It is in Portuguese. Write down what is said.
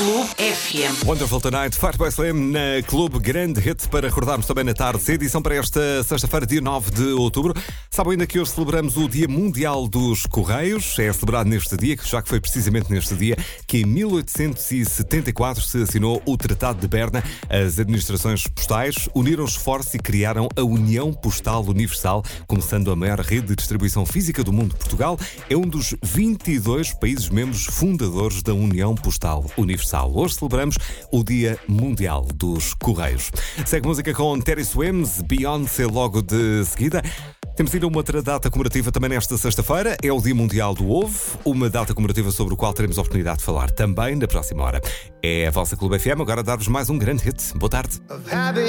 Clube FM. Wonderful Tonight, Fatboy Slim na Clube, grande hit para recordarmos também na tarde. Edição para esta sexta-feira, dia 9 de outubro. Sabem ainda que hoje celebramos o Dia Mundial dos Correios. É celebrado neste dia, já que foi precisamente neste dia que em 1874 se assinou o Tratado de Berna. As administrações postais uniram esforços e criaram a União Postal Universal, começando a maior rede de distribuição física do mundo. Portugal é um dos 22 países membros fundadores da União Postal Universal. Hoje celebramos o Dia Mundial dos Correios. Segue música com Teddy Swims, Beyoncé logo de seguida. Temos ainda uma outra data comemorativa também nesta sexta-feira. É o Dia Mundial do Ovo, uma data comemorativa sobre o qual teremos a oportunidade de falar também na próxima hora. É a vossa Clube FM, agora a dar-vos mais um grande hit. Boa tarde.